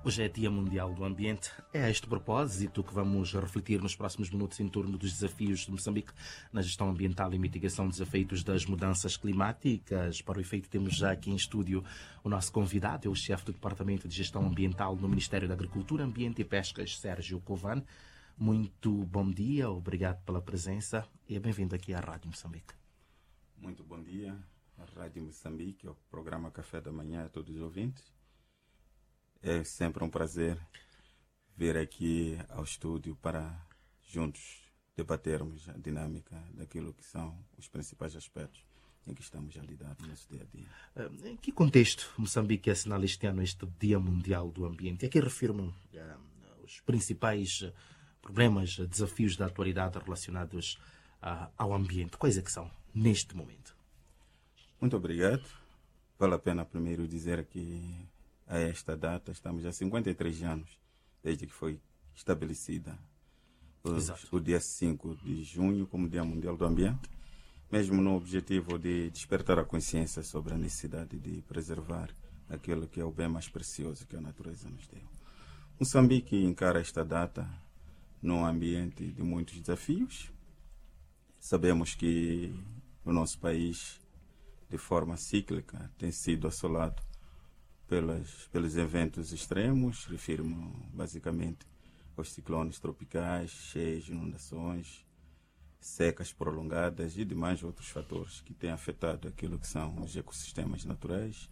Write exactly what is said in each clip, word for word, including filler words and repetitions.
Hoje é Dia Mundial do Ambiente. É a este propósito que vamos refletir nos próximos minutos em torno dos desafios de Moçambique na gestão ambiental e mitigação dos efeitos das mudanças climáticas. Para o efeito, temos já aqui em estúdio o nosso convidado, é o chefe do Departamento de Gestão Ambiental no Ministério da Agricultura, Ambiente e Pescas, Sérgio Covan. Muito bom dia, obrigado pela presença e bem-vindo aqui à Rádio Moçambique. Muito bom dia à Rádio Moçambique, ao programa Café da Manhã a todos os ouvintes. É sempre um prazer vir aqui ao estúdio para juntos debatermos a dinâmica daquilo que são os principais aspectos em que estamos a lidar no nosso dia a dia. Em que contexto Moçambique assinala este ano este Dia Mundial do Ambiente? A que refirmam uh, os principais problemas, desafios da atualidade relacionados uh, ao ambiente? Quais é que são neste momento? Muito obrigado. Vale a pena primeiro dizer que a esta data estamos há cinquenta e três anos desde que foi estabelecida o, o dia cinco de junho como Dia Mundial do Ambiente, mesmo no objetivo de despertar a consciência sobre a necessidade de preservar aquilo que é o bem mais precioso que a natureza nos deu. Moçambique encara esta data num ambiente de muitos desafios. Sabemos que o nosso país, de forma cíclica, tem sido assolado pelos, pelos eventos extremos, refiro-me basicamente aos ciclones tropicais, cheias, inundações, secas prolongadas e demais outros fatores que têm afetado aquilo que são os ecossistemas naturais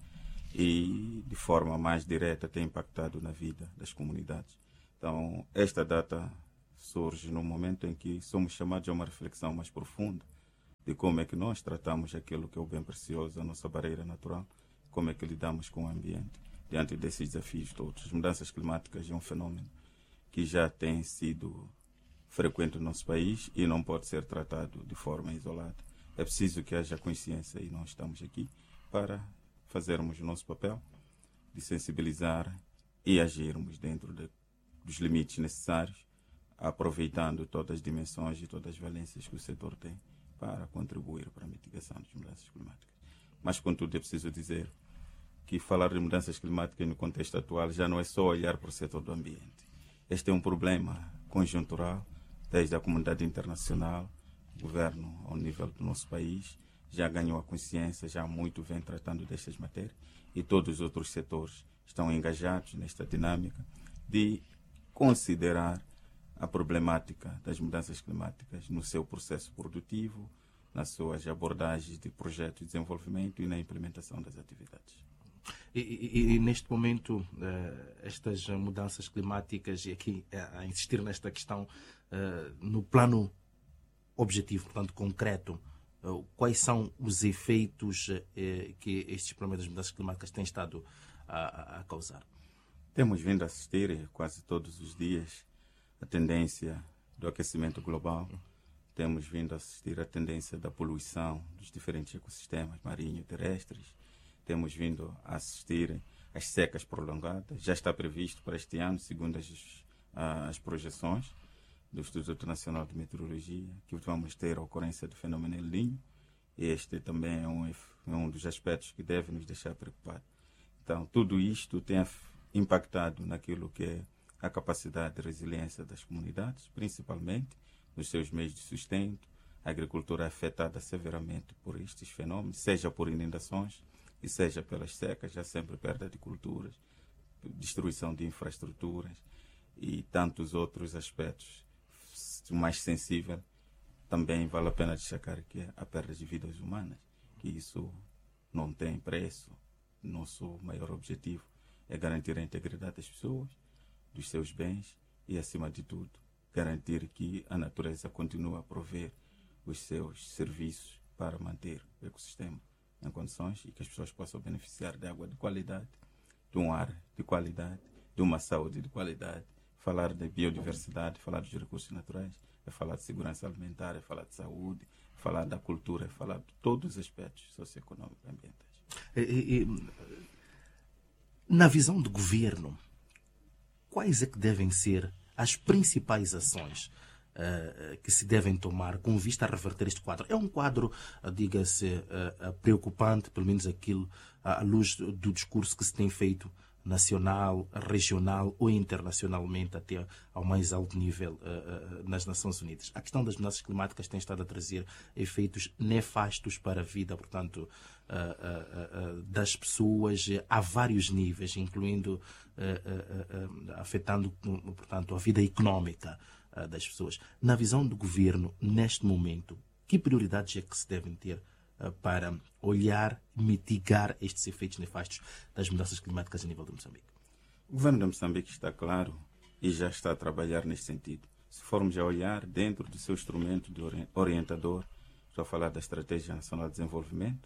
e, de forma mais direta, têm impactado na vida das comunidades. Então, esta data surge no momento em que somos chamados a uma reflexão mais profunda de como é que nós tratamos aquilo que é o bem precioso, a nossa barreira natural, como é que lidamos com o ambiente diante desses desafios todos. As mudanças climáticas é um fenômeno que já tem sido frequente no nosso país e não pode ser tratado de forma isolada. É preciso que haja consciência e nós estamos aqui para fazermos o nosso papel de sensibilizar e agirmos dentro de, dos limites necessários, aproveitando todas as dimensões e todas as valências que o setor tem para contribuir para a mitigação das mudanças climáticas. Mas, contudo, é preciso dizer que falar de mudanças climáticas no contexto atual já não é só olhar para o setor do ambiente. Este é um problema conjuntural, desde a comunidade internacional, o governo ao nível do nosso país já ganhou a consciência, já muito vem tratando destas matérias e todos os outros setores estão engajados nesta dinâmica de considerar a problemática das mudanças climáticas no seu processo produtivo, nas suas abordagens de projetos de desenvolvimento e na implementação das atividades. E, e, e neste momento, uh, estas mudanças climáticas, e aqui uh, a insistir nesta questão, uh, no plano objetivo, portanto concreto, uh, quais são os efeitos uh, que estes problemas das mudanças climáticas têm estado a, a causar? Temos vindo a assistir quase todos os dias a tendência do aquecimento global. Temos vindo a assistir à tendência da poluição dos diferentes ecossistemas marinhos e terrestres. Temos vindo a assistir às secas prolongadas. Já está previsto para este ano, segundo as, as projeções do Instituto Nacional de Meteorologia, que vamos ter a ocorrência do fenômeno El Niño. Este também é um, é um dos aspectos que deve nos deixar preocupados. Então, tudo isto tem impactado naquilo que é a capacidade de resiliência das comunidades, principalmente nos seus meios de sustento. A agricultura é afetada severamente por estes fenômenos, seja por inundações e seja pelas secas, já sempre perda de culturas, destruição de infraestruturas e tantos outros aspectos. O mais sensível também vale a pena destacar que é a perda de vidas humanas, que isso não tem preço. Nosso maior objetivo é garantir a integridade das pessoas, dos seus bens e, acima de tudo, garantir que a natureza continue a prover os seus serviços para manter o ecossistema em condições e que as pessoas possam beneficiar de água de qualidade, de um ar de qualidade, de uma saúde de qualidade. Falar de biodiversidade, falar dos recursos naturais, é falar de segurança alimentar, é falar de saúde, é falar da cultura, é falar de todos os aspectos socioeconômicos e ambientais. E, e, na visão do governo, quais é que devem ser as principais ações uh, que se devem tomar com vista a reverter este quadro? É um quadro, uh, diga-se, uh, uh, preocupante, pelo menos aquilo, uh, à luz do discurso que se tem feito nacional, regional ou internacionalmente até ao mais alto nível uh, uh, nas Nações Unidas. A questão das mudanças climáticas tem estado a trazer efeitos nefastos para a vida, portanto, uh, uh, uh, das pessoas a vários níveis, incluindo, uh, uh, uh, afetando, portanto, a vida económica uh, das pessoas. Na visão do governo, neste momento, que prioridades é que se devem ter para olhar e mitigar estes efeitos nefastos das mudanças climáticas a nível de Moçambique? O governo de Moçambique está claro e já está a trabalhar neste sentido. Se formos a olhar dentro do seu instrumento de orientador, estou a falar da Estratégia Nacional de Desenvolvimento,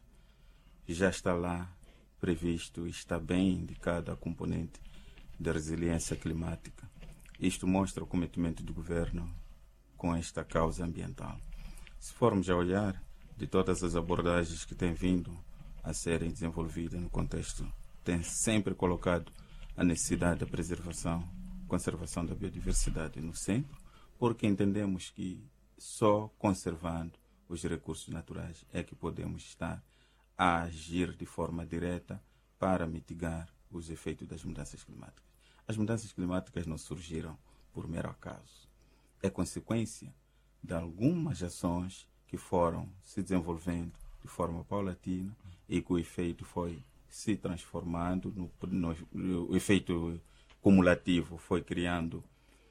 já está lá previsto e está bem indicada a componente da resiliência climática. Isto mostra o comprometimento do governo com esta causa ambiental. Se formos a olhar de todas as abordagens que têm vindo a serem desenvolvidas no contexto, tem sempre colocado a necessidade da preservação, conservação da biodiversidade no centro, porque entendemos que só conservando os recursos naturais é que podemos estar a agir de forma direta para mitigar os efeitos das mudanças climáticas. As mudanças climáticas não surgiram por mero acaso. É consequência de algumas ações que foram se desenvolvendo de forma paulatina e que o efeito foi se transformando, no, no, o efeito cumulativo foi criando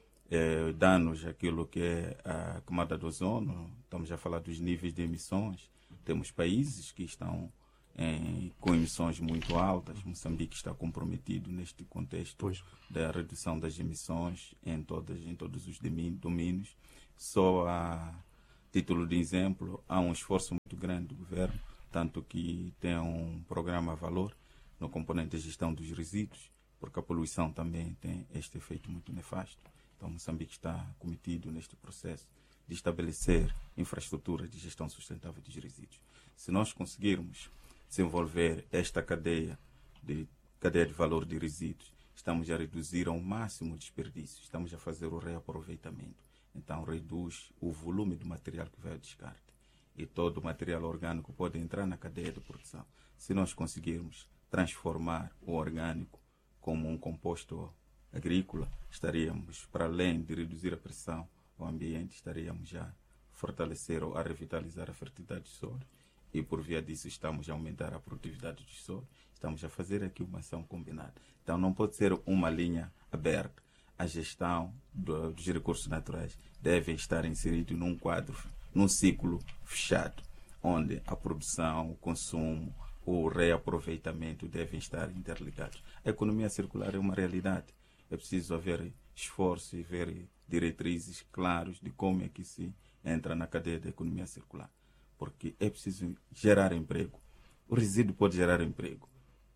eh, danos àquilo que é a camada do ozono. Estamos a falar dos níveis de emissões. Temos países que estão em, com emissões muito altas. Moçambique está comprometido neste contexto pois. da redução das emissões em, todas, em todos os domínios. Só a título de exemplo, há um esforço muito grande do governo, tanto que tem um programa valor no componente de gestão dos resíduos, porque a poluição também tem este efeito muito nefasto. Então, Moçambique está cometido neste processo de estabelecer infraestrutura de gestão sustentável dos resíduos. Se nós conseguirmos desenvolver esta cadeia de, cadeia de valor de resíduos, estamos a reduzir ao máximo o desperdício, estamos a fazer o reaproveitamento. Então, reduz o volume do material que vai ao descarte. E todo o material orgânico pode entrar na cadeia de produção. Se nós conseguirmos transformar o orgânico como um composto agrícola, estaríamos, para além de reduzir a pressão ao ambiente, estaríamos já a fortalecer ou a revitalizar a fertilidade do solo. E, por via disso, estamos a aumentar a produtividade do solo. Estamos a fazer aqui uma ação combinada. Então, não pode ser uma linha aberta. A gestão do, dos recursos naturais deve estar inserido num quadro, num ciclo fechado, onde a produção, o consumo, o reaproveitamento devem estar interligados. A economia circular é uma realidade. É preciso haver esforço e ver diretrizes claras de como é que se entra na cadeia da economia circular. Porque é preciso gerar emprego. O resíduo pode gerar emprego.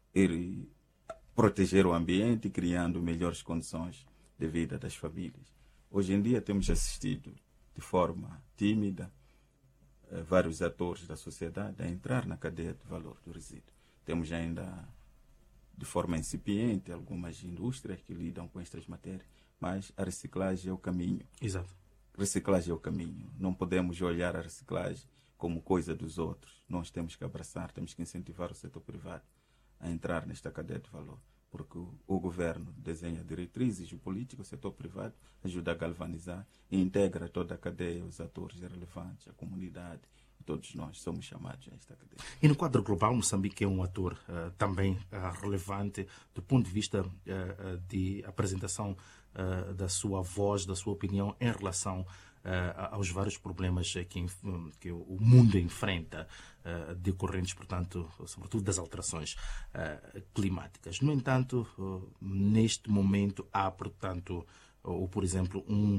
E proteger o ambiente, criando melhores condições de vida das famílias. Hoje em dia temos assistido de forma tímida eh, vários atores da sociedade a entrar na cadeia de valor do resíduo. Temos ainda de forma incipiente algumas indústrias que lidam com estas matérias, mas a reciclagem é o caminho. Exato. Reciclagem é o caminho. Não podemos olhar a reciclagem como coisa dos outros. Nós temos que abraçar, temos que incentivar o setor privado a entrar nesta cadeia de valor. Porque o, o governo desenha diretrizes, o político, o setor privado ajuda a galvanizar e integra toda a cadeia, os atores relevantes, a comunidade, e todos nós somos chamados a esta cadeia. E no quadro global, Moçambique é um ator uh, também uh, relevante do ponto de vista uh, de apresentação uh, da sua voz, da sua opinião em relação Uh, aos vários problemas que, que o mundo enfrenta, uh, decorrentes, portanto, sobretudo das alterações uh, climáticas. No entanto, uh, neste momento há, portanto, ou, por exemplo, um,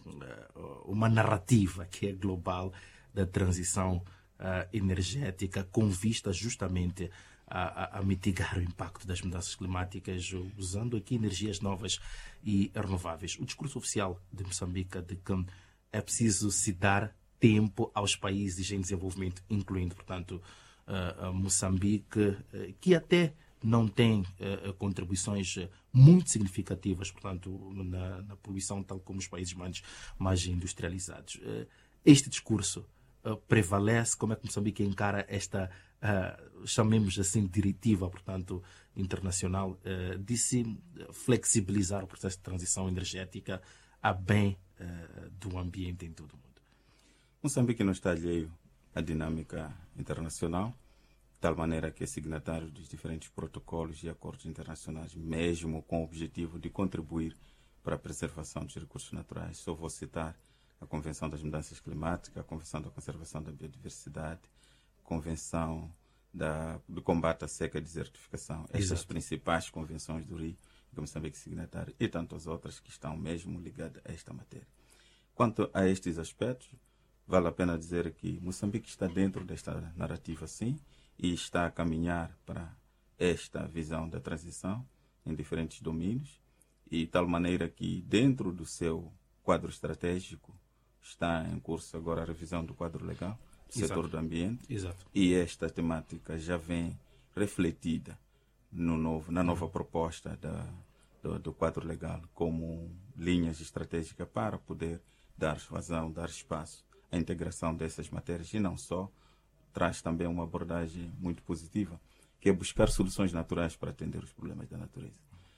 uh, uma narrativa que é global da transição uh, energética com vista justamente a, a, a mitigar o impacto das mudanças climáticas, usando aqui energias novas e renováveis. O discurso oficial de Moçambique de que é preciso se dar tempo aos países em desenvolvimento, incluindo, portanto, uh, uh, Moçambique, uh, que até não tem uh, contribuições muito significativas, portanto, na, na poluição, tal como os países mais, mais industrializados. Uh, este discurso uh, prevalece? Como é que Moçambique encara esta uh, chamemos assim, diretiva, portanto, internacional, uh, de se flexibilizar o processo de transição energética a bem uh, do ambiente em todo o mundo? Moçambique não está alheio à dinâmica internacional, de tal maneira que é signatário dos diferentes protocolos e acordos internacionais, mesmo com o objetivo de contribuir para a preservação dos recursos naturais. Só vou citar a Convenção das Mudanças Climáticas, a Convenção da Conservação da Biodiversidade, a Convenção da, do Combate à Seca e Desertificação. Estas Exato. Principais convenções do Rio, que Moçambique é signatário, e tantas outras que estão mesmo ligadas a esta matéria. Quanto a estes aspectos, vale a pena dizer que Moçambique está dentro desta narrativa, sim, e está a caminhar para esta visão da transição em diferentes domínios, e de tal maneira que dentro do seu quadro estratégico está em curso agora a revisão do quadro legal do Exato. Setor do ambiente. Exato. E esta temática já vem refletida no novo, na nova proposta da, do, do quadro legal como linhas estratégicas para poder dar vazão, dar espaço à integração dessas matérias, e não só, traz também uma abordagem muito positiva, que é buscar soluções naturais para atender os problemas da natureza.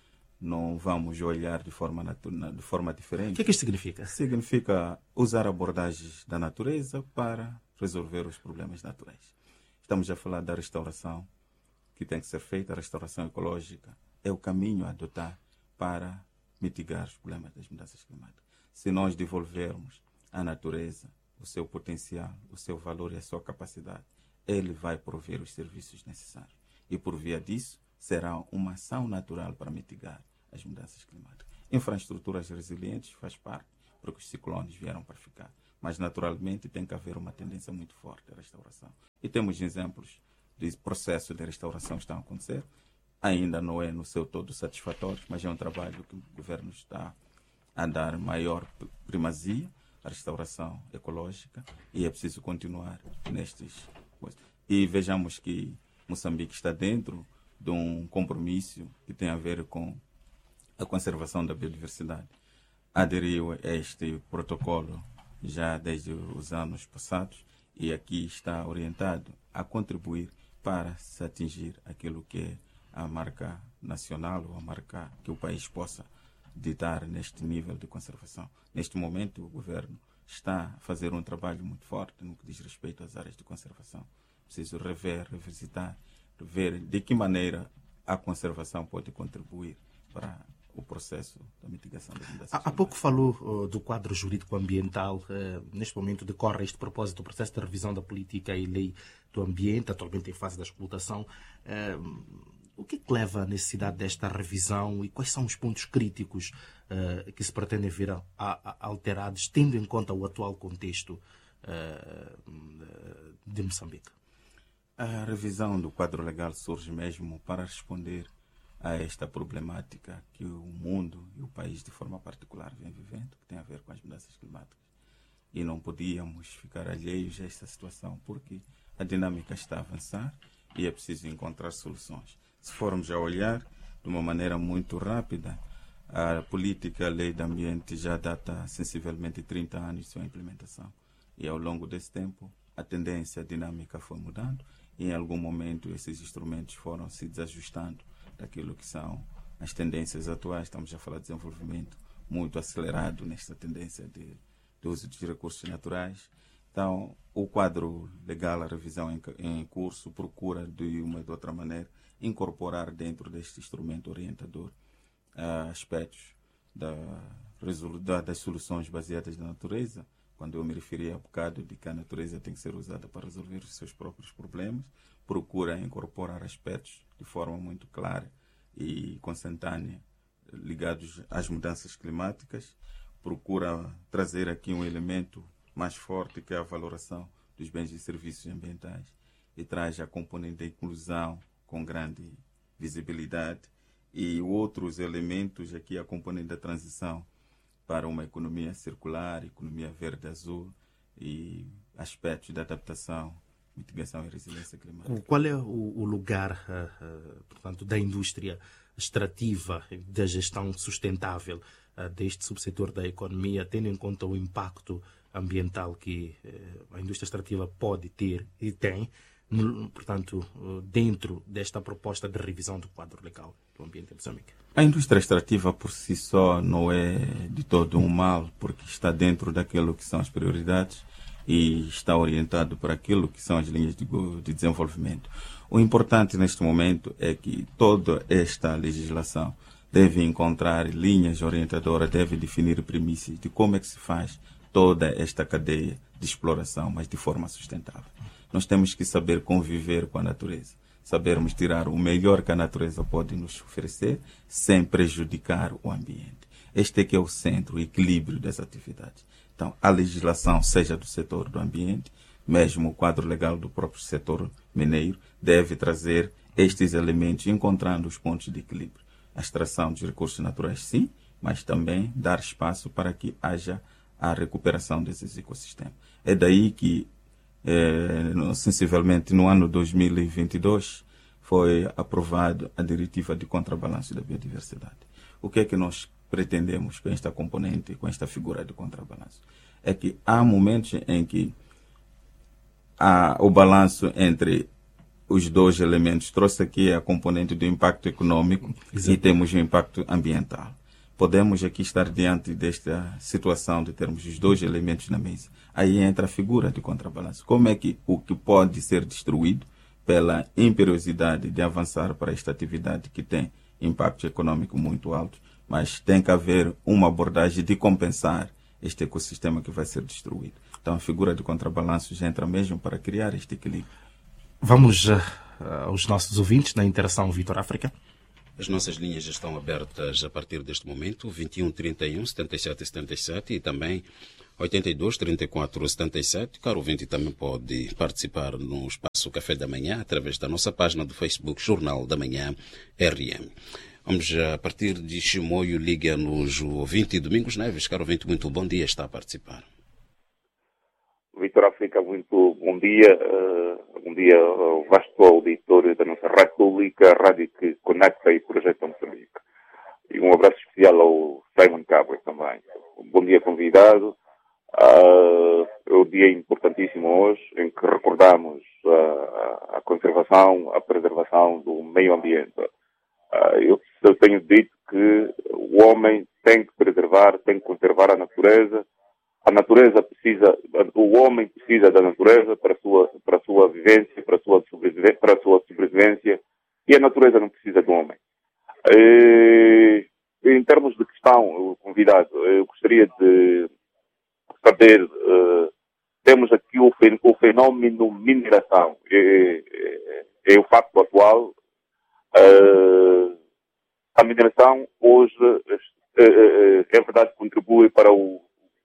Não vamos olhar de forma, natu- de forma diferente. O que é que isto significa? Significa usar abordagens da natureza para resolver os problemas naturais. Estamos a falar da restauração que tem que ser feita, a restauração ecológica é o caminho a adotar para mitigar os problemas das mudanças climáticas. Se nós devolvermos à natureza o seu potencial, o seu valor e a sua capacidade, ele vai prover os serviços necessários. E por via disso, será uma ação natural para mitigar as mudanças climáticas. Infraestruturas resilientes faz parte, porque os ciclones vieram para ficar. Mas, naturalmente, tem que haver uma tendência muito forte à restauração. E temos exemplos de processos de restauração que estão a acontecer. Ainda não é no seu todo satisfatório, mas é um trabalho que o governo está a dar maior primazia à restauração ecológica, e é preciso continuar nestes coisas. E vejamos que Moçambique está dentro de um compromisso que tem a ver com a conservação da biodiversidade. Aderiu a este protocolo já desde os anos passados, e aqui está orientado a contribuir para se atingir aquilo que é a marca nacional, ou a marca que o país possa ditar neste nível de conservação. Neste momento, o governo está a fazer um trabalho muito forte no que diz respeito às áreas de conservação. Preciso rever, revisitar, ver de que maneira a conservação pode contribuir para o processo da mitigação das mudanças. Há pouco falou uh, do quadro jurídico-ambiental. Uh, neste momento decorre a este propósito o processo de revisão da política e lei do ambiente, atualmente em fase da explotação. Uh, o que, é que leva à necessidade desta revisão e quais são os pontos críticos uh, que se pretendem ver a, a, alterados, tendo em conta o atual contexto uh, de Moçambique? A revisão do quadro legal surge mesmo para responder a esta problemática que o mundo e o país de forma particular vem vivendo, que tem a ver com as mudanças climáticas. E não podíamos ficar alheios a esta situação, porque a dinâmica está a avançar e é preciso encontrar soluções. Se formos a olhar de uma maneira muito rápida, a política, a lei do ambiente já data sensivelmente trinta anos de sua implementação. E ao longo desse tempo, a tendência, a dinâmica foi mudando, e em algum momento esses instrumentos foram se desajustando daquilo que são as tendências atuais. Estamos a falar de desenvolvimento muito acelerado nesta tendência de, de uso dos recursos naturais. Então, o quadro legal, a revisão em, em curso, procura de uma ou de outra maneira incorporar dentro deste instrumento orientador uh, aspectos da, da, das soluções baseadas na natureza. Quando eu me referi há bocado de que a natureza tem que ser usada para resolver os seus próprios problemas, procura incorporar aspectos de forma muito clara e consentânea ligados às mudanças climáticas, procura trazer aqui um elemento mais forte, que é a valoração dos bens e serviços ambientais, e traz a componente da inclusão com grande visibilidade, e outros elementos aqui, a componente da transição para uma economia circular, economia verde-azul e aspectos de adaptação, mitigação e resiliência climática. Qual é o, o lugar, uh, uh, portanto, da indústria extrativa, da gestão sustentável uh, deste subsetor da economia, tendo em conta o impacto ambiental que uh, a indústria extrativa pode ter e tem portanto, dentro desta proposta de revisão do quadro legal do ambiente em Moçambique? A indústria extrativa por si só não é de todo um mal, porque está dentro daquilo que são as prioridades e está orientado para aquilo que são as linhas de, de desenvolvimento. O importante neste momento é que toda esta legislação deve encontrar linhas orientadoras, deve definir premissas de como é que se faz toda esta cadeia de exploração, mas de forma sustentável. Nós temos que saber conviver com a natureza, sabermos tirar o melhor que a natureza pode nos oferecer sem prejudicar o ambiente. Este é que é o centro, o equilíbrio das atividades. Então, a legislação, seja do setor do ambiente, mesmo o quadro legal do próprio setor mineiro, deve trazer estes elementos, encontrando os pontos de equilíbrio. A extração dos recursos naturais, sim, mas também dar espaço para que haja a recuperação desses ecossistemas. É daí que, eh, sensivelmente, no ano dois mil e vinte e dois, foi aprovada a diretiva de contrabalanço da biodiversidade. O que é que nós pretendemos com esta componente, com esta figura de contrabalanço? É que há momentos em que há o balanço entre os dois elementos. Trouxe aqui a componente do impacto econômico. Exato. E temos o impacto ambiental. Podemos aqui estar diante desta situação de termos os dois elementos na mesa. Aí entra a figura de contrabalanço. Como é que o que pode ser destruído pela imperiosidade de avançar para esta atividade que tem impacto econômico muito alto, mas tem que haver uma abordagem de compensar este ecossistema que vai ser destruído. Então a figura de contrabalanço já entra mesmo para criar este equilíbrio. Vamos uh, aos nossos ouvintes na interação Vitor África. As nossas linhas já estão abertas a partir deste momento, vinte e um, trinta e um, setenta e sete, setenta e sete e também oitenta e dois, trinta e quatro, setenta e sete. Caro ouvinte, também pode participar no Espaço Café da Manhã através da nossa página do Facebook Jornal da Manhã R M. Vamos a partir de Chimoio, liga-nos o ouvinte Domingos Neves. Caro ouvinte, muito bom dia, está a participar. Vitor África, muito bom dia. Uh, bom dia ao vasto auditório da nossa Rádio Pública, a rádio que conecta e projeta Moçambique. E um abraço especial ao Simon Cabo também. Bom dia, convidado. Uh, é um dia importantíssimo hoje, em que recordamos uh, a conservação, a preservação do meio ambiente. Uh, eu, eu tenho dito que o homem tem que preservar, tem que conservar a natureza. A natureza precisa, o homem precisa da natureza para a sua, para a sua vivência, para a sua sobrevivência, para a sua sobrevivência, e a natureza não precisa do homem. E, em termos de questão, convidado, eu gostaria de saber, uh, temos aqui o, fen, o fenómeno mineração, é, é, é o facto atual. Uh, a mineração hoje, é, é verdade, contribui para o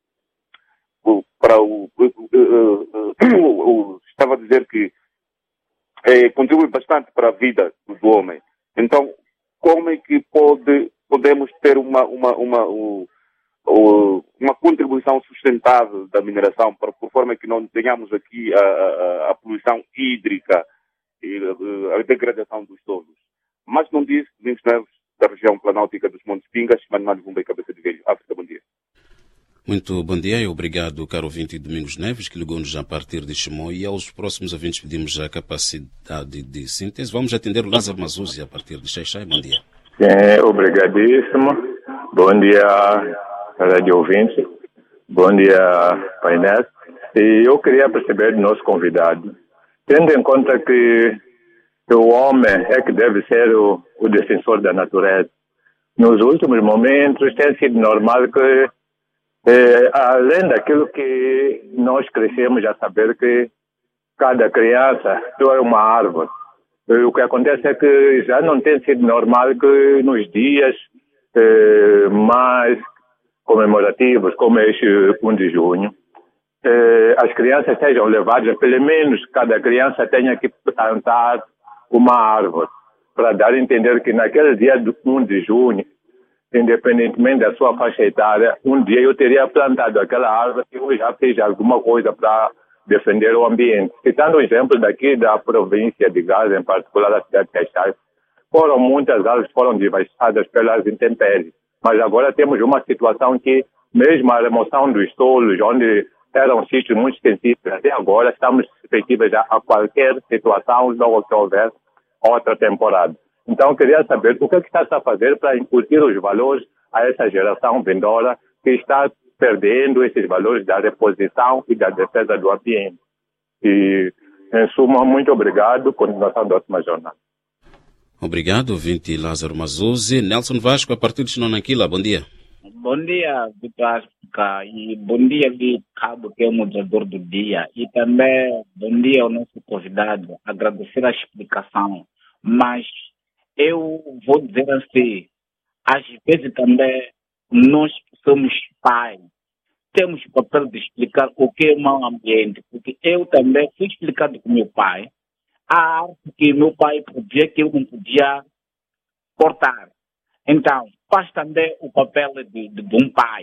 para o, o, o, o, o estava a dizer que é, contribui bastante para a vida do homem. Então, como é que pode, podemos ter uma, uma, uma, uma, uma contribuição sustentável da mineração, para, por forma que não tenhamos aqui a, a, a poluição hídrica e a, a degradação dos solos? Mas não disse, Domingos Neves, da região planáltica dos Montes Pingas, Manuel Vumba e Cabeça de Velho. África, bom dia. Muito bom dia e obrigado, caro ouvinte Domingos Neves, que ligou-nos a partir de Chimoio, e aos próximos ouvintes pedimos a capacidade de síntese. Vamos atender o Lázaro Mazuzzi a partir de Xaixai. Bom dia. Sim, obrigadíssimo. Bom dia, rádio ouvinte. Bom dia, painel. E eu queria perceber do nosso convidado, tendo em conta que o homem é que deve ser o, o defensor da natureza. Nos últimos momentos tem sido normal que É, além daquilo que nós crescemos a saber que cada criança é uma árvore. E o que acontece é que já não tem sido normal que nos dias eh, mais comemorativos, como este primeiro de junho, eh, as crianças sejam levadas, pelo menos cada criança tenha que plantar uma árvore, para dar a entender que naquele dia do primeiro de junho, independentemente da sua faixa etária, um dia eu teria plantado aquela árvore e eu já fiz alguma coisa para defender o ambiente. Citando o exemplo daqui da província de Gaza, em particular da cidade de Xaixai, foram muitas árvores que foram devastadas pelas intempéries. Mas agora temos uma situação que, mesmo a remoção dos solos, onde eram sítios muito extensivos. Até agora estamos suscetíveis a qualquer situação, logo que houver outra temporada. Então, queria saber o que, é que está a fazer para incutir os valores a essa geração vindoura que está perdendo esses valores da reposição e da defesa do ambiente. E, em suma, muito obrigado. Continuação da ótima jornada. Obrigado, ouvinte Lázaro Mazuzzi. Nelson Vasco, a partir de Chinonanquila, bom dia. Bom dia, Vitor África, e bom dia, de Cabo, que é o moderador do dia. E também bom dia ao nosso convidado, agradecer a explicação. Mas eu vou dizer assim, às vezes também nós somos pais, temos o papel de explicar o que é o mau ambiente, porque eu também fui explicado com meu pai a arte que meu pai podia, que eu não podia cortar. Então, faz também o papel de, de, de um pai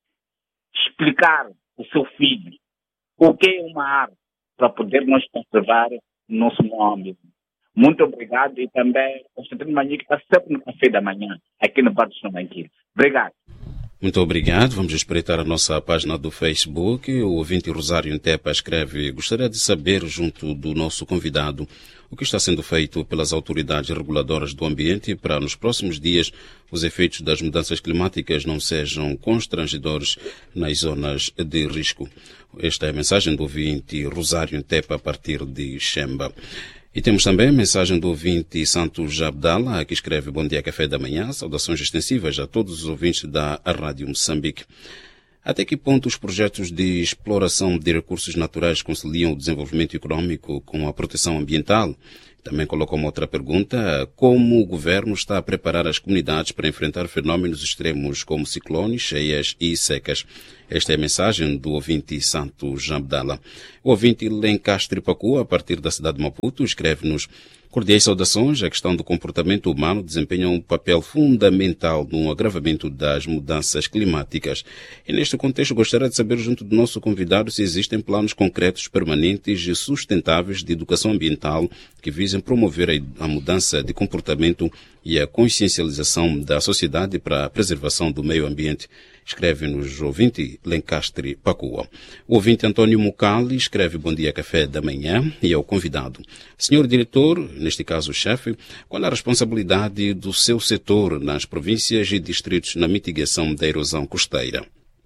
explicar o seu filho o que é uma arte para poder nós conservar o nosso meio ambiente. Muito obrigado e também o Constantino Manhã, que está sempre no café da manhã, aqui no Bar de Chinonanquila. Obrigado. Muito obrigado. Vamos espreitar a nossa página do Facebook. O ouvinte Rosário Ntepa escreve: gostaria de saber, junto do nosso convidado, o que está sendo feito pelas autoridades reguladoras do ambiente para, nos próximos dias, os efeitos das mudanças climáticas não sejam constrangedores nas zonas de risco. Esta é a mensagem do ouvinte Rosário Ntepa a partir de Xemba. E temos também a mensagem do ouvinte Santos Abdala, que escreve: bom dia, café da manhã, saudações extensivas a todos os ouvintes da Rádio Moçambique. Até que ponto os projetos de exploração de recursos naturais conciliam o desenvolvimento econômico com a proteção ambiental? Também colocou uma outra pergunta: como o governo está a preparar as comunidades para enfrentar fenómenos extremos como ciclones, cheias e secas? Esta é a mensagem do ouvinte Santos Abdala. O ouvinte Lencastre Pacu, a partir da cidade de Maputo, escreve-nos: cordiais saudações. A questão do comportamento humano desempenha um papel fundamental no agravamento das mudanças climáticas. E neste contexto gostaria de saber, junto do nosso convidado, se existem planos concretos, permanentes e sustentáveis de educação ambiental que visem promover a mudança de comportamento e a consciencialização da sociedade para a preservação do meio ambiente. Escreve-nos o ouvinte Lencastre Pacua. O ouvinte António Mucali escreve: bom dia, café da manhã, e ao convidado: senhor diretor, neste caso o chefe, qual a responsabilidade do seu setor nas províncias e distritos na mitigação da erosão costeira?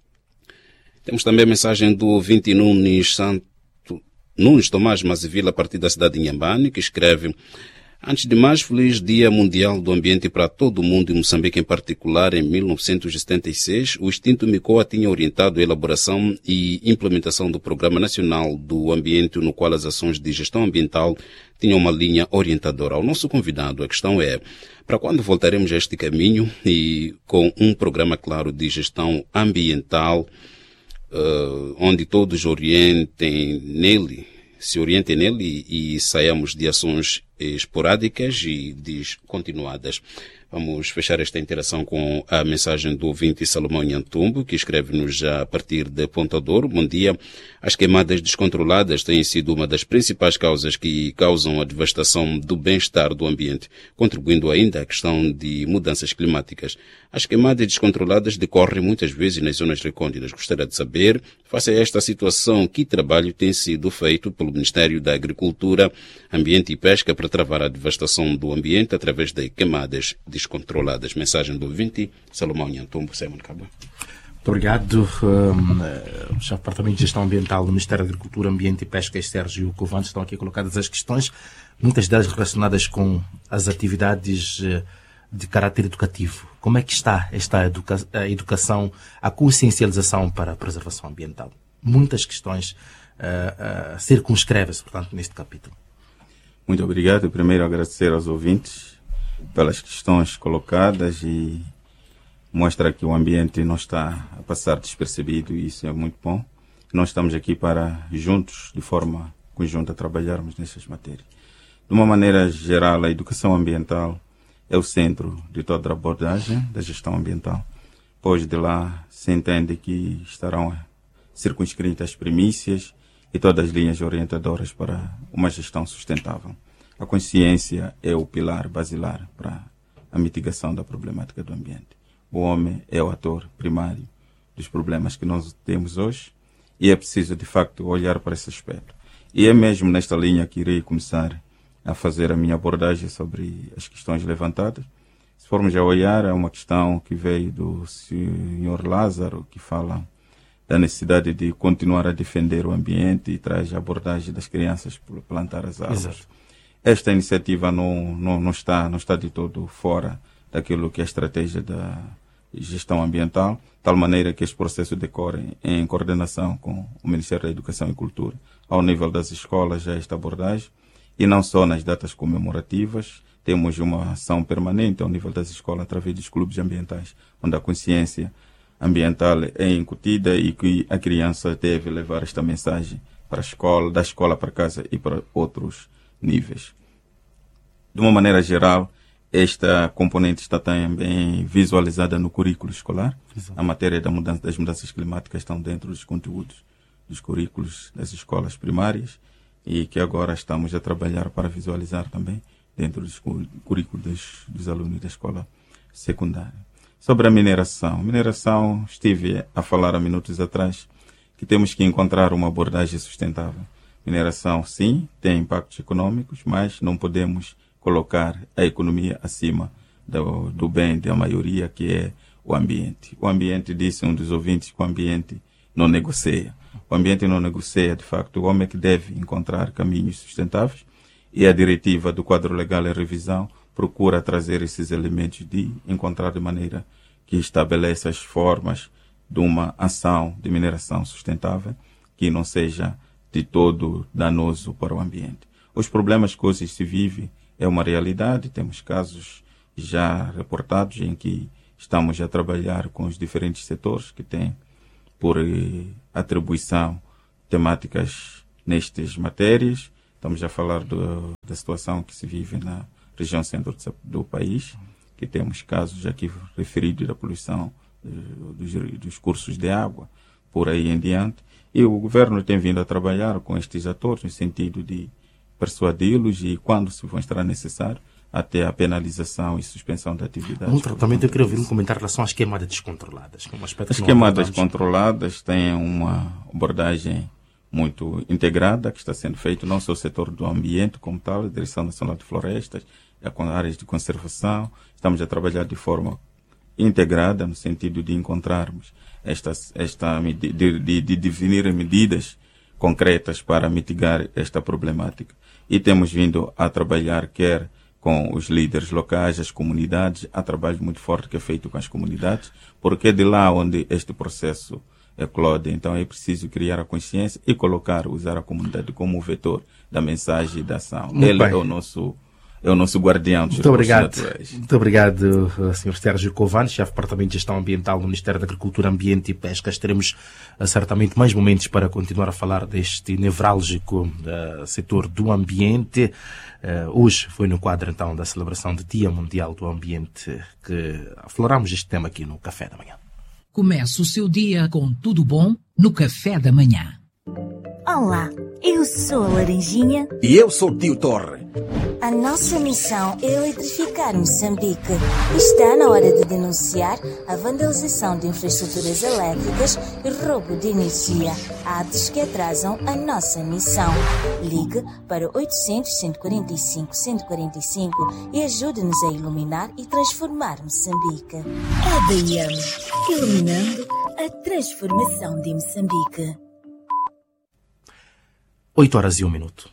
Temos também a mensagem do ouvinte Nunes Santo, Nunes Tomás Mazevila, a partir da cidade de Inhambane, que escreve: antes de mais, feliz Dia Mundial do Ambiente para todo o mundo e Moçambique em particular. Em mil novecentos e setenta e seis, o extinto MICOA tinha orientado a elaboração e implementação do Programa Nacional do Ambiente, no qual as ações de gestão ambiental tinham uma linha orientadora. Ao nosso convidado, a questão é: para quando voltaremos a este caminho e com um programa claro de gestão ambiental, uh, onde todos orientem nele, se orientem nele e, e saiamos de ações esporádicas e descontinuadas. Vamos fechar esta interação com a mensagem do ouvinte Salomão Nhantumbo, que escreve-nos já a partir de Ponta Douro. Bom dia. As queimadas descontroladas têm sido uma das principais causas que causam a devastação do bem-estar do ambiente, contribuindo ainda à questão de mudanças climáticas. As queimadas descontroladas decorrem muitas vezes nas zonas recônditas. Gostaria de saber, face a esta situação, que trabalho tem sido feito pelo Ministério da Agricultura, Ambiente e Pesca para travar a devastação do ambiente através de queimadas descontroladas. Mensagem do ouvinte Salomão Nhantumbo. Simon Cabo. Muito obrigado. Um, o Departamento de Gestão Ambiental do Ministério da Agricultura, Ambiente e Pesca e Sérgio Covante estão aqui colocadas as questões, muitas delas relacionadas com as atividades de caráter educativo. Como é que está esta educa a educação, a consciencialização para a preservação ambiental? Muitas questões uh, uh, circunscrevem-se, portanto, neste capítulo. Muito obrigado. Primeiro, agradecer aos ouvintes pelas questões colocadas e mostra que o ambiente não está a passar despercebido e isso é muito bom. Nós estamos aqui para, juntos, de forma conjunta, trabalharmos nessas matérias. De uma maneira geral, a educação ambiental é o centro de toda a abordagem da gestão ambiental, pois de lá se entende que estarão circunscritas as premissas e todas as linhas orientadoras para uma gestão sustentável. A consciência é o pilar basilar para a mitigação da problemática do ambiente. O homem é o ator primário dos problemas que nós temos hoje e é preciso, de facto, olhar para esse aspecto. E é mesmo nesta linha que irei começar a fazer a minha abordagem sobre as questões levantadas. Se formos a olhar, é uma questão que veio do senhor Lázaro, que fala da necessidade de continuar a defender o ambiente e traz a abordagem das crianças por plantar as árvores. Exato. Esta iniciativa não, não, não, está, não está de todo fora daquilo que é a estratégia da gestão ambiental, de tal maneira que este processo decorre em coordenação com o Ministério da Educação e Cultura, ao nível das escolas, já esta abordagem, e não só nas datas comemorativas. Temos uma ação permanente ao nível das escolas, através dos clubes ambientais, onde a consciência ambiental é incutida e que a criança deve levar esta mensagem para a escola, da escola para casa e para outros níveis. De uma maneira geral, esta componente está também visualizada no currículo escolar. Exato. A matéria da mudança, das mudanças climáticas estão dentro dos conteúdos dos currículos das escolas primárias e que agora estamos a trabalhar para visualizar também dentro dos currículos dos, dos alunos da escola secundária. Sobre a mineração. A mineração, estive a falar há minutos atrás que temos que encontrar uma abordagem sustentável. Mineração, sim, tem impactos econômicos, mas não podemos colocar a economia acima do, do bem da maioria, que é o ambiente. O ambiente, disse um dos ouvintes, que o ambiente não negocia. O ambiente não negocia, de facto, o homem é que deve encontrar caminhos sustentáveis e a diretiva do quadro legal em revisão procura trazer esses elementos de encontrar de maneira que estabeleça as formas de uma ação de mineração sustentável que não seja de todo danoso para o ambiente. Os problemas que hoje se vive é uma realidade, temos casos já reportados em que estamos a trabalhar com os diferentes setores que têm por eh, atribuição temáticas nestas matérias. Estamos a falar do, da situação que se vive na região centro do país, que temos casos aqui referidos da poluição eh, dos, dos cursos de água, por aí em diante. E o governo tem vindo a trabalhar com estes atores no sentido de persuadi-los e, quando se mostrar necessário, até a penalização e suspensão da atividade. Um tratamento, eu queria ouvir um comentário em relação às queimadas descontroladas. Um aspecto As queimadas descontroladas têm uma abordagem muito integrada que está sendo feita, não só o setor do ambiente como tal, a Direção Nacional de Florestas, com áreas de conservação. Estamos a trabalhar de forma integrada no sentido de encontrarmos esta, esta de, de, de definir medidas concretas para mitigar esta problemática. E temos vindo a trabalhar quer com os líderes locais, as comunidades, há trabalho muito forte que é feito com as comunidades, porque é de lá onde este processo eclode. Então é preciso criar a consciência e colocar, usar a comunidade como vetor da mensagem e da ação. Muito Ele bem. é o nosso é o nosso guardião dos recursos naturais. Muito obrigado, senhor Sérgio Covani, chefe do Departamento de Gestão Ambiental do Ministério da Agricultura, Ambiente e Pesca. Teremos uh, certamente mais momentos para continuar a falar deste nevrálgico uh, setor do ambiente. Uh, hoje foi no quadro, então, da celebração do Dia Mundial do Ambiente que afloramos este tema aqui no Café da Manhã. Comece o seu dia com tudo bom no Café da Manhã. Olá, eu sou a Laranjinha. E eu sou o Tio Torre. A nossa missão é eletrificar Moçambique. Está na hora de denunciar a vandalização de infraestruturas elétricas e roubo de energia, atos que atrasam a nossa missão. Ligue para oitocentos, cento e quarenta e cinco, cento e quarenta e cinco e ajude-nos a iluminar e transformar Moçambique. A D M, iluminando a transformação de Moçambique. oito horas e um minuto.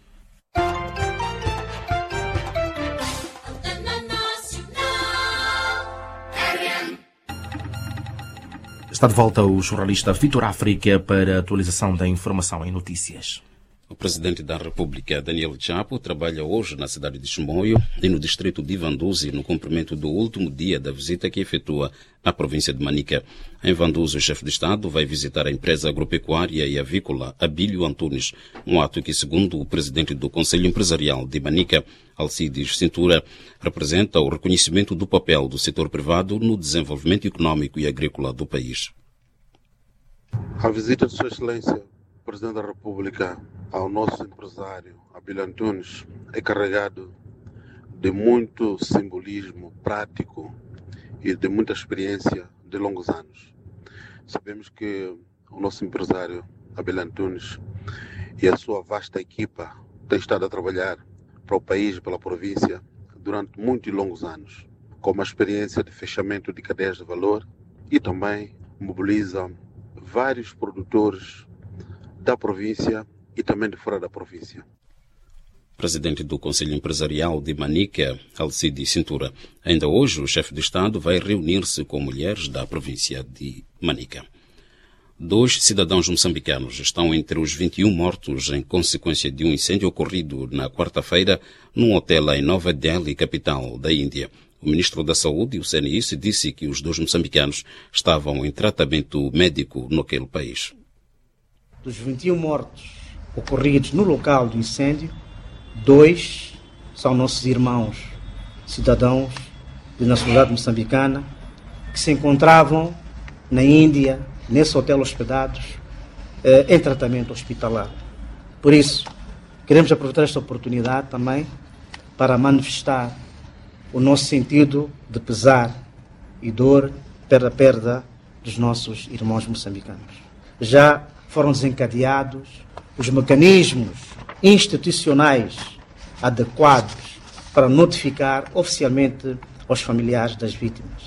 Está de volta o jornalista Vitor África para a atualização da informação em notícias. O presidente da República, Daniel Chapo, trabalha hoje na cidade de Chimoio e no distrito de Vanduzi, no cumprimento do último dia da visita que efetua à província de Manica. Em Vanduzi, o chefe de Estado vai visitar a empresa agropecuária e avícola Abílio Antunes, um ato que, segundo o presidente do Conselho Empresarial de Manica, Alcides Cintura, representa o reconhecimento do papel do setor privado no desenvolvimento econômico e agrícola do país. A visita de Sua Excelência, o Presidente da República, ao nosso empresário Abílio Antunes é carregado de muito simbolismo prático e de muita experiência de longos anos. Sabemos que o nosso empresário Abel Antunes e a sua vasta equipa têm estado a trabalhar para o país e pela província durante muitos e longos anos, com uma experiência de fechamento de cadeias de valor e também mobiliza vários produtores da província e também de fora da província. Presidente do Conselho Empresarial de Manica, Alcide Cintura. Ainda hoje, o chefe de Estado vai reunir-se com mulheres da província de Manica. Dois cidadãos moçambicanos estão entre os vinte e um mortos em consequência de um incêndio ocorrido na quarta-feira num hotel em Nova Delhi, capital da Índia. O ministro da Saúde, o C N I S, disse que os dois moçambicanos estavam em tratamento médico naquele país. Dos vinte e um mortos ocorridos no local do incêndio, dois são nossos irmãos, cidadãos de nacionalidade moçambicana, que se encontravam na Índia, nesse hotel hospedados, eh, em tratamento hospitalar. Por isso, queremos aproveitar esta oportunidade também para manifestar o nosso sentido de pesar e dor pela perda dos nossos irmãos moçambicanos. Já foram desencadeados os mecanismos institucionais adequados para notificar oficialmente aos familiares das vítimas.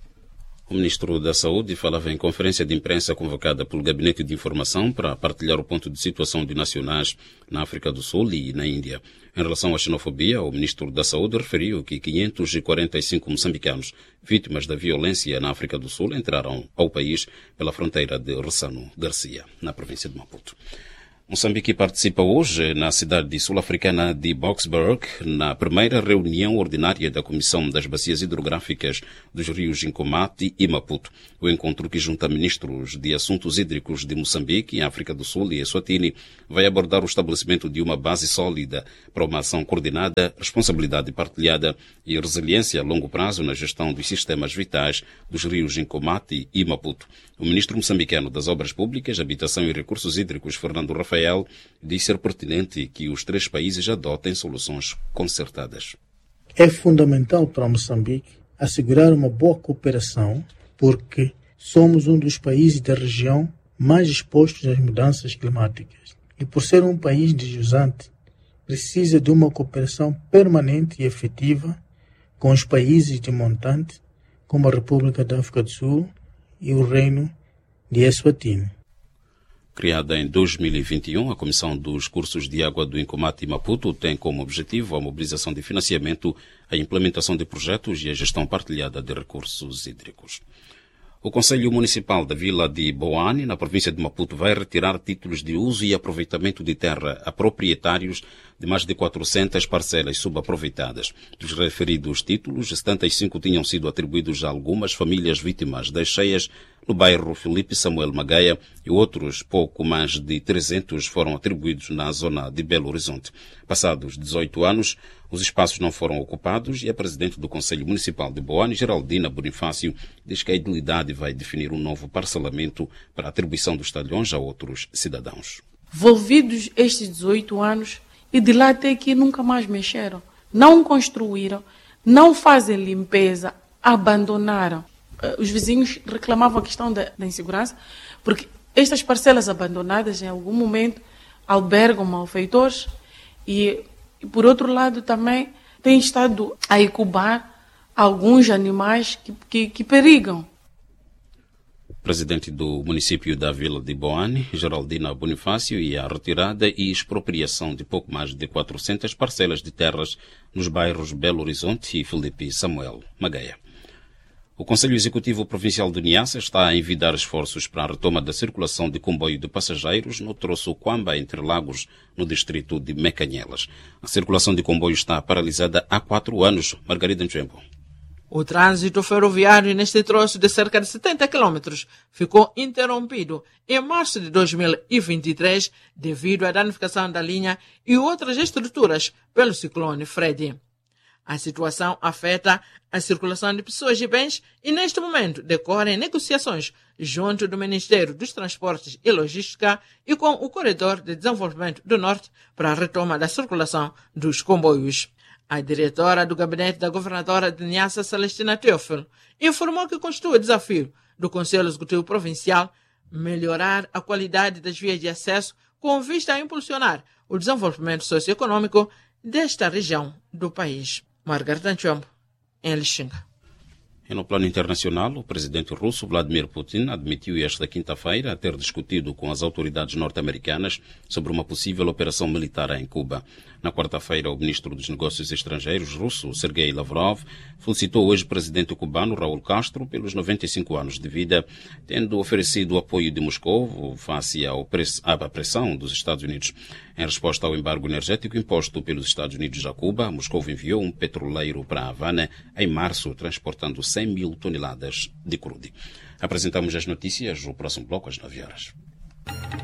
O ministro da Saúde falava em conferência de imprensa convocada pelo Gabinete de Informação para partilhar o ponto de situação de nacionais na África do Sul e na Índia. Em relação à xenofobia, o ministro da Saúde referiu que quinhentos e quarenta e cinco moçambicanos vítimas da violência na África do Sul entraram ao país pela fronteira de Ressano Garcia, na província de Maputo. Moçambique participa hoje na cidade sul-africana de Boksburg na primeira reunião ordinária da Comissão das Bacias Hidrográficas dos rios Nkomati e Maputo. O encontro, que junta ministros de assuntos hídricos de Moçambique, África do Sul e Eswatini, vai abordar o estabelecimento de uma base sólida para uma ação coordenada, responsabilidade partilhada e resiliência a longo prazo na gestão dos sistemas vitais dos rios Nkomati e Maputo. O ministro moçambicano das Obras Públicas, Habitação e Recursos Hídricos, Fernando Rafael, diz ser pertinente que os três países adotem soluções concertadas. É fundamental para Moçambique assegurar uma boa cooperação, porque somos um dos países da região mais expostos às mudanças climáticas. E por ser um país desjusante, precisa de uma cooperação permanente e efetiva com os países de montante, como a República da África do Sul e o Reino de Eswatini. Criada em dois mil e vinte e um, a Comissão dos Cursos de Água do Nkomati e Maputo tem como objetivo a mobilização de financiamento, a implementação de projetos e a gestão partilhada de recursos hídricos. O Conselho Municipal da Vila de Boane, na província de Maputo, vai retirar títulos de uso e aproveitamento de terra a proprietários de mais de quatrocentas parcelas subaproveitadas. Dos referidos títulos, setenta e cinco tinham sido atribuídos a algumas famílias vítimas das cheias no bairro Filipe Samuel Magaia e outros, pouco mais de trezentos, foram atribuídos na zona de Belo Horizonte. Passados dezoito anos, os espaços não foram ocupados e a presidente do Conselho Municipal de Boane, Geraldina Bonifácio, diz que a idilidade vai definir um novo parcelamento para a atribuição dos talhões a outros cidadãos. Volvidos estes dezoito anos, e de lá até aqui nunca mais mexeram. Não construíram, não fazem limpeza, abandonaram. Os vizinhos reclamavam a questão da, da insegurança, porque estas parcelas abandonadas, em algum momento, albergam malfeitores e, e por outro lado, também têm estado a incubar alguns animais que, que, que perigam. Presidente do município da Vila de Boane, Geraldina Bonifácio, e a retirada e expropriação de pouco mais de quatrocentas parcelas de terras nos bairros Belo Horizonte e Filipe Samuel Magaia. O Conselho Executivo Provincial de Niassa está a envidar esforços para a retoma da circulação de comboio de passageiros no troço Quamba, entre Lagos, no distrito de Mecanhelas. A circulação de comboio está paralisada há quatro anos. Margarida Nchembo. O trânsito ferroviário neste troço de cerca de setenta quilômetros ficou interrompido em março de dois mil e vinte e três devido à danificação da linha e outras estruturas pelo ciclone Freddy. A situação afeta a circulação de pessoas e bens e, neste momento, decorrem negociações junto do Ministério dos Transportes e Logística e com o Corredor de Desenvolvimento do Norte para a retoma da circulação dos comboios. A diretora do gabinete da governadora de Niassa, Celestina Teófilo, informou que constitui o desafio do Conselho Executivo Provincial melhorar a qualidade das vias de acesso com vista a impulsionar o desenvolvimento socioeconômico desta região do país. Margarida Nchombo, em Lixinga. E no plano internacional, o presidente russo Vladimir Putin admitiu esta quinta-feira ter discutido com as autoridades norte-americanas sobre uma possível operação militar em Cuba. Na quarta-feira, o ministro dos Negócios Estrangeiros russo, Sergei Lavrov, felicitou hoje o presidente cubano Raul Castro pelos noventa e cinco anos de vida, tendo oferecido o apoio de Moscou face à pressão dos Estados Unidos. Em resposta ao embargo energético imposto pelos Estados Unidos a Cuba, Moscou enviou um petroleiro para Havana em março, transportando cem mil toneladas de crude. Apresentamos as notícias no próximo bloco às nove horas.